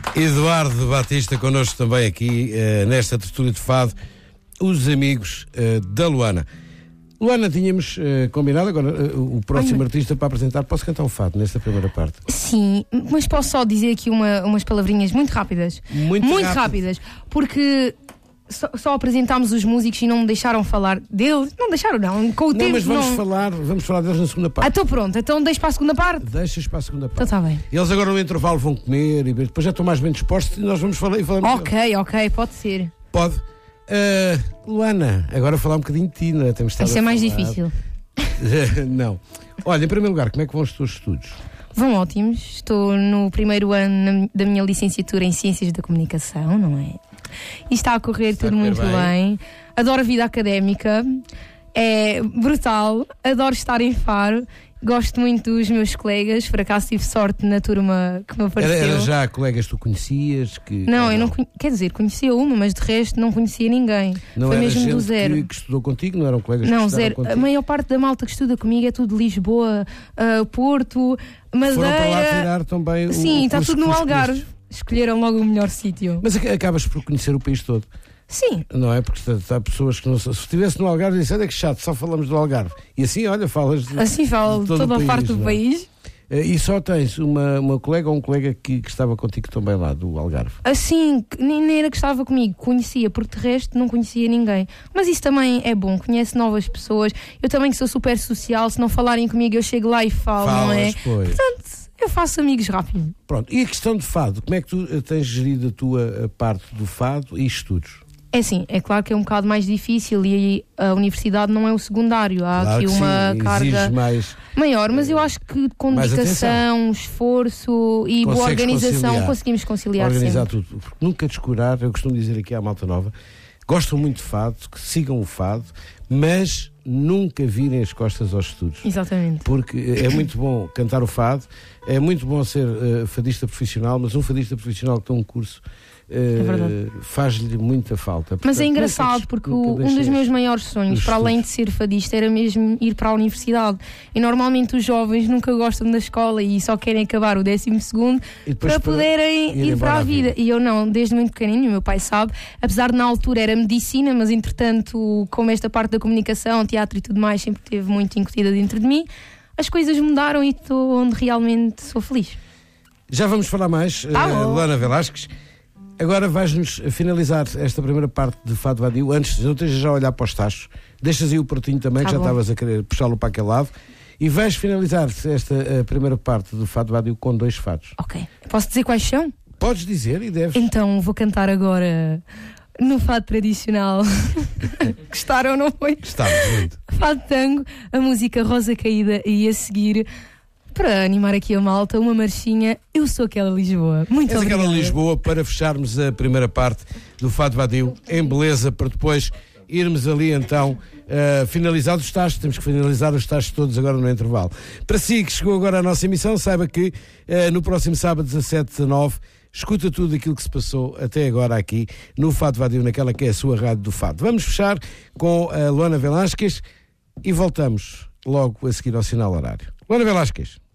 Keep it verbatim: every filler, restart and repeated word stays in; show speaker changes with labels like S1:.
S1: Eduardo Batista connosco também aqui uh, nesta tertúlia de fado, os amigos uh, da Luana. Luana, tínhamos uh, combinado agora uh, o próximo Ai, artista para apresentar. Posso cantar um fado nesta primeira parte?
S2: Sim, mas posso só dizer aqui uma, umas palavrinhas muito rápidas.
S1: Muito,
S2: muito
S1: rápido.
S2: rápidas, porque só, só apresentámos os músicos e não me deixaram falar deles. Não deixaram, não. Com o
S1: não,
S2: tempo,
S1: mas vamos
S2: não...
S1: falar, vamos falar deles na segunda parte.
S2: Ah, então pronto, então deixo para a segunda parte.
S1: Deixas para a segunda parte.
S2: Então está bem.
S1: Eles agora no intervalo vão comer e depois já estão mais bem dispostos e nós vamos falar e falamos.
S2: Ok, ok, pode ser.
S1: Pode. Uh, Luana, agora falar um bocadinho de ti, não é? Temos estado
S2: Isso é
S1: a
S2: mais
S1: falar.
S2: difícil.
S1: Não. Olha, em primeiro lugar, como é que vão os teus estudos?
S2: Vão ótimos. Estou no primeiro ano da minha licenciatura em Ciências da Comunicação, não é? E está a correr
S1: está
S2: tudo
S1: a correr
S2: muito bem. bem. Adoro a vida académica. É brutal. Adoro estar em Faro. Gosto muito dos meus colegas. Por acaso tive sorte na turma que me apareceu.
S1: Era, era já colegas que tu conhecias? Que,
S2: não,
S1: não,
S2: eu não conhe... Quer dizer, conhecia uma, mas de resto não conhecia ninguém.
S1: Não
S2: Foi
S1: era
S2: mesmo
S1: gente
S2: do zero.
S1: Que, que estudou contigo? Não eram colegas
S2: não,
S1: que
S2: zero.
S1: contigo?
S2: A maior parte da malta que estuda comigo é tudo de Lisboa, uh, Porto, Madeira.
S1: Foram para lá tirar também
S2: Sim,
S1: o
S2: está tudo no Algarve. Escolheram logo o melhor sítio.
S1: Mas acabas por conhecer o país todo.
S2: Sim.
S1: Não é? Porque há pessoas que não... Se estivesse no Algarve, dizem, olha que chato, só falamos do Algarve. E assim, olha, falas de,
S2: assim falo
S1: de todo
S2: toda
S1: o
S2: a parte do
S1: não?
S2: país.
S1: E só tens uma, uma colega ou um colega que, que estava contigo também lá, do Algarve?
S2: Assim, nem, nem era que estava comigo, conhecia, porque de resto não conhecia ninguém. Mas isso também é bom, conhece novas pessoas. Eu também que sou super social, se não falarem comigo eu chego lá e falo,
S1: Falas,
S2: não é?
S1: Pois.
S2: Portanto, eu faço amigos rápido.
S1: Pronto, e a questão de fado, como é que tu tens gerido a tua parte do fado e estudos?
S2: É assim, é claro que é um bocado mais difícil e a universidade não é o secundário. Há
S1: Claro
S2: aqui
S1: que
S2: uma
S1: sim,
S2: carga
S1: mais,
S2: maior, mas eu acho que com dedicação, esforço e boa organização
S1: conciliar,
S2: conseguimos conciliar
S1: organizar
S2: sempre.
S1: tudo. Porque nunca descurar, eu costumo dizer aqui à malta nova, gostam muito de fado, que sigam o fado, mas nunca virem as costas aos estudos.
S2: Exatamente.
S1: Porque é muito bom cantar o fado, é muito bom ser uh, fadista profissional, mas um fadista profissional que tem um curso Uh, é faz-lhe muita falta. Portanto,
S2: mas é engraçado porque o, um dos meus maiores sonhos, para além de ser fadista, era mesmo ir para a universidade. E normalmente os jovens nunca gostam da escola e só querem acabar o décimo segundo para poderem ir, ir para a vida. vida. E eu não, desde muito pequenino, o meu pai sabe, apesar de na altura era medicina, mas entretanto, como esta parte da comunicação, teatro e tudo mais, sempre teve muito incutida dentro de mim, as coisas mudaram e estou onde realmente sou feliz.
S1: Já vamos falar mais,
S2: tá
S1: uh, Luana Velasquez. Agora vais-nos finalizar esta primeira parte de Fado Vadio. Antes, não estejas já a olhar para os tachos. Deixas aí o pratinho também, tá que já estavas a querer puxá-lo para aquele lado. E vais finalizar esta a primeira parte do Fado Vadio com dois fados.
S2: Ok. Posso dizer quais são?
S1: Podes dizer e deves.
S2: Então vou cantar agora no fado tradicional. Gostaram, não foi?
S1: Gostava muito.
S2: Fado tango, a música Rosa Caída e a seguir... Para animar aqui a malta, uma marchinha, Eu Sou Aquela Lisboa. Muito
S1: És
S2: obrigada.
S1: Aquela Lisboa, para fecharmos a primeira parte do Fado Vadio em beleza, para depois irmos ali então uh, finalizar os tachos. Temos que finalizar os tachos todos agora no intervalo. Para si que chegou agora à nossa emissão, saiba que uh, no próximo sábado, dezassete, dezanove, escuta tudo aquilo que se passou até agora aqui no Fado Vadio, naquela que é a sua rádio do Fado. Vamos fechar com a Luana Velasquez e voltamos logo a seguir ao sinal horário. Luana Velasquez.